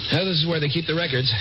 Well, this is where they keep the records.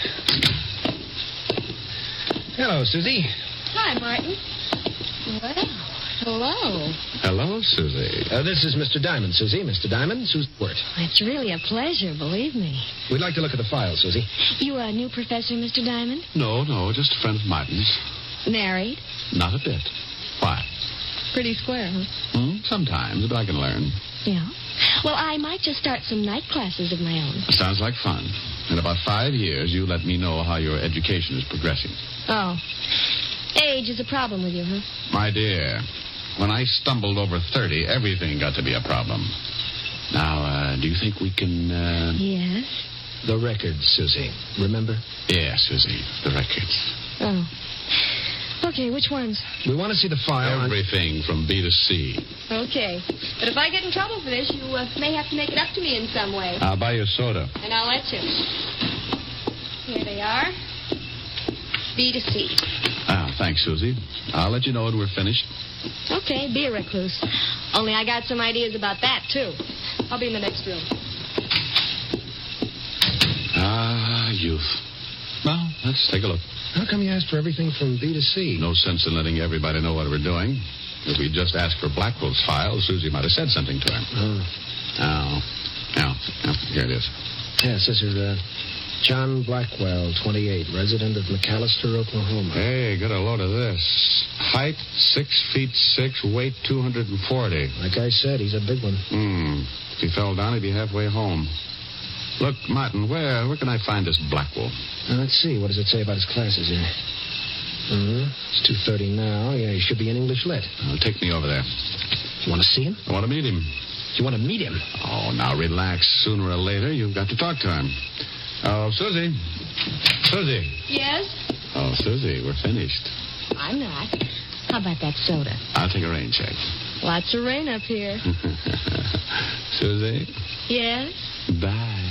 Hello, Susie. Hi, Martin. Well, hello. Hello, Susie. This is Mr. Diamond, Susie. Mr. Diamond, Susie Wirt. It's really a pleasure, believe me. We'd like to look at the file, Susie. You a new professor, Mr. Diamond? No, just a friend of Martin's. Married? Not a bit. Why? Pretty square, huh? Sometimes, but I can learn. Yeah. Well, I might just start some night classes of my own. Sounds like fun. In about 5 years, you let me know how your education is progressing. Oh. Age is a problem with you, huh? My dear, when I stumbled over 30, everything got to be a problem. Now, do you think we can, Yes? The records, Susie. Remember? Yeah, Susie, the records. Oh. Okay, which ones? We want to see the file. Everything from B to C. Okay. But if I get in trouble for this, you may have to make it up to me in some way. I'll buy you a soda. And I'll let you. Here they are. B to C. Thanks, Susie. I'll let you know when we're finished. Okay, be a recluse. Only I got some ideas about that, too. I'll be in the next room. Youth. Well, let's take a look. How come you asked for everything from B to C? No sense in letting everybody know what we're doing. If we just asked for Blackwell's file, Susie might have said something to him. Here it is. Yes, this is John Blackwell, 28, resident of McAllister, Oklahoma. Hey, get a load of this. Height, 6'6", weight 240. Like I said, he's a big one. If he fell down, he'd be halfway home. Look, Martin, where can I find this Blackwell? Let's see. What does it say about his classes here? It's 2:30 now. Yeah, he should be in English Lit. Take me over there. You want to see him? I want to meet him. You want to meet him? Oh, now relax. Sooner or later, you've got to talk to him. Oh, Susie. Susie. Yes? Oh, Susie, we're finished. I'm not. How about that soda? I'll take a rain check. Lots of rain up here. Susie? Yes? Bye.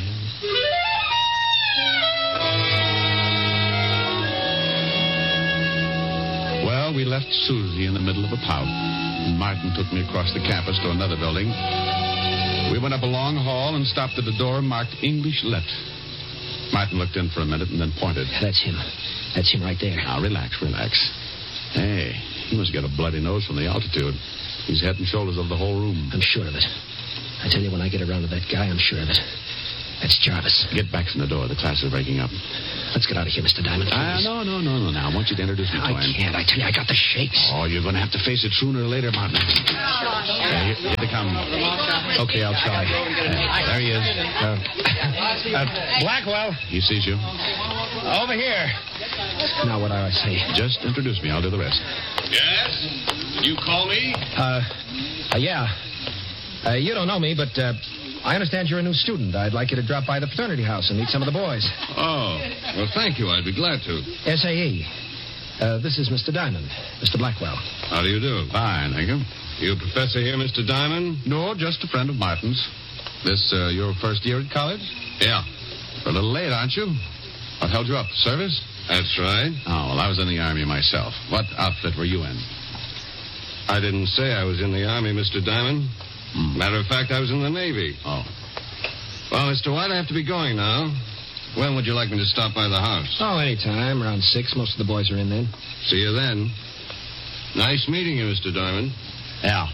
Well, we left Susie in the middle of a pout. Martin took me across the campus to another building. We went up a long hall and stopped at a door marked English Lit. Martin looked in for a minute and then pointed. That's him. That's him right there. Now, relax. Hey, he must get a bloody nose from the altitude. He's head and shoulders over the whole room. I'm sure of it. I tell you, when I get around to that guy, I'm sure of it. That's Jarvis. Get back from the door. The class is breaking up. Let's get out of here, Mr. Diamond, please. No. Now, I want you to introduce me to him. I can't. I tell you, I got the shakes. Oh, you're going to have to face it sooner or later, Martin. Here they come. Okay, I'll try. There he is. Blackwell. He sees you. Over here. Now, what do I say? Just introduce me. I'll do the rest. Yes? You call me? Yeah. You don't know me, but I understand you're a new student. I'd like you to drop by the fraternity house and meet some of the boys. Oh, well, thank you. I'd be glad to. SAE. This is Mr. Diamond, Mr. Blackwell. How do you do? Fine, thank you. You a professor here, Mr. Diamond? No, just a friend of Martin's. This your first year at college? Yeah. You're a little late, aren't you? What held you up? Service? That's right. Oh, well, I was in the Army myself. What outfit were you in? I didn't say I was in the Army, Mr. Diamond. Matter of fact, I was in the Navy. Oh. Well, Mr. White, I have to be going now. When would you like me to stop by the house? Oh, anytime. Around 6. Most of the boys are in then. See you then. Nice meeting you, Mr. Diamond. Yeah.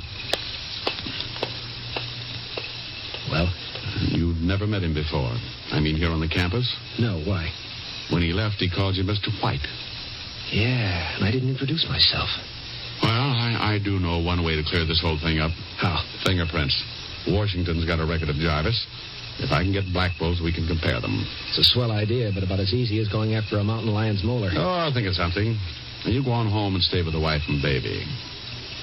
Well? You'd never met him before. I mean, here on the campus? No, why? When he left, he called you Mr. White. Yeah, and I didn't introduce myself. Well, I do know one way to clear this whole thing up. How? Fingerprints. Washington's got a record of Jarvis. If I can get Blackwell's, we can compare them. It's a swell idea, but about as easy as going after a mountain lion's molar. Oh, I'll think of something. Now, you go on home and stay with the wife and baby.